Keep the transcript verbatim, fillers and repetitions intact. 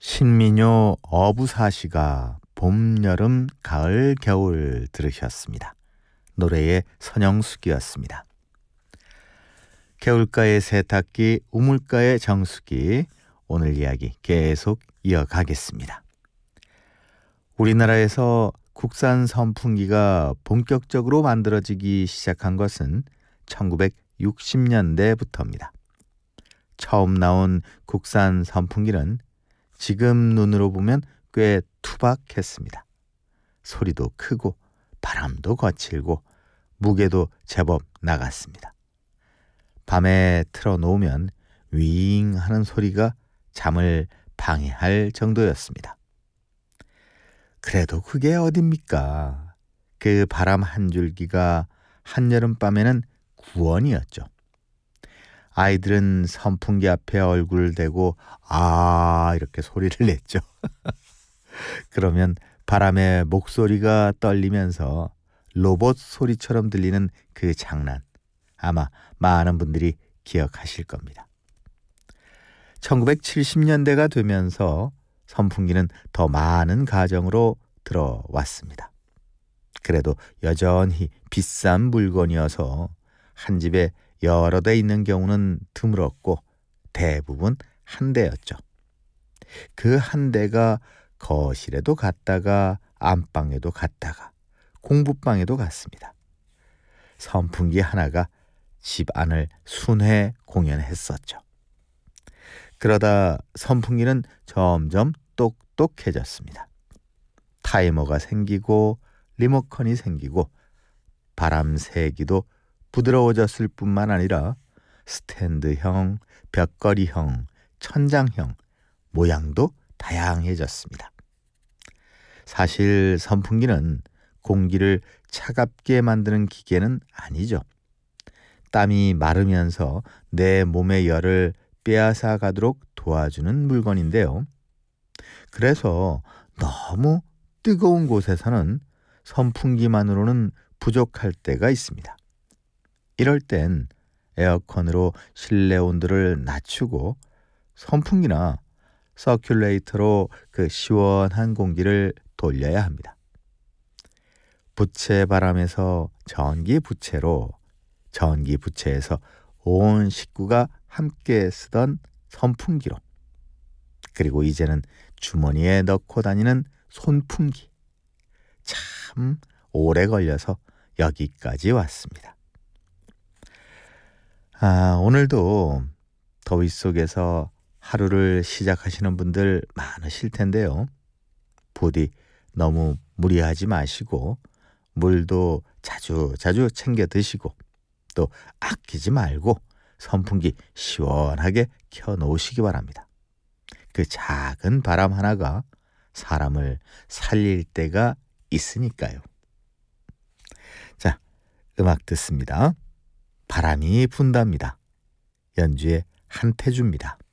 신민요 어부사시가 봄, 여름, 가을, 겨울 들으셨습니다. 노래의 선영숙이었습니다. 개울가의 세탁기, 우물가의 정수기, 오늘 이야기 계속 이어가겠습니다. 우리나라에서 국산 선풍기가 본격적으로 만들어지기 시작한 것은 천구백육십 년대부터입니다. 처음 나온 국산 선풍기는 지금 눈으로 보면 꽤 투박했습니다. 소리도 크고 바람도 거칠고 무게도 제법 나갔습니다. 밤에 틀어놓으면 윙 하는 소리가 잠을 방해할 정도였습니다. 그래도 그게 어딥니까? 그 바람 한 줄기가 한여름밤에는 구원이었죠. 아이들은 선풍기 앞에 얼굴을 대고 아 이렇게 소리를 냈죠. 그러면 바람에 목소리가 떨리면서 로봇 소리처럼 들리는 그 장난, 아마 많은 분들이 기억하실 겁니다. 천구백칠십 년대가 되면서 선풍기는 더 많은 가정으로 들어왔습니다. 그래도 여전히 비싼 물건이어서 한 집에 여러 대 있는 경우는 드물었고 대부분 한 대였죠. 그 한 대가 거실에도 갔다가 안방에도 갔다가 공부방에도 갔습니다. 선풍기 하나가 집 안을 순회 공연했었죠. 그러다 선풍기는 점점 똑똑해졌습니다. 타이머가 생기고 리모컨이 생기고 바람 세기도 부드러워졌을 뿐만 아니라 스탠드형, 벽걸이형, 천장형, 모양도 다양해졌습니다. 사실 선풍기는 공기를 차갑게 만드는 기계는 아니죠. 땀이 마르면서 내 몸의 열을 빼앗아 가도록 도와주는 물건인데요. 그래서 너무 뜨거운 곳에서는 선풍기만으로는 부족할 때가 있습니다. 이럴 땐 에어컨으로 실내 온도를 낮추고 선풍기나 서큘레이터로 그 시원한 공기를 돌려야 합니다. 부채 바람에서 전기 부채로, 전기 부채에서 온 식구가 함께 쓰던 선풍기로, 그리고 이제는 주머니에 넣고 다니는 손풍기. 참 오래 걸려서 여기까지 왔습니다. 아, 오늘도 더위 속에서 하루를 시작하시는 분들 많으실 텐데요. 부디 너무 무리하지 마시고 물도 자주 자주 챙겨 드시고 또 아끼지 말고 선풍기 시원하게 켜놓으시기 바랍니다. 그 작은 바람 하나가 사람을 살릴 때가 있으니까요. 자, 음악 듣습니다. 바람이 분답니다. 연주의 한태주입니다.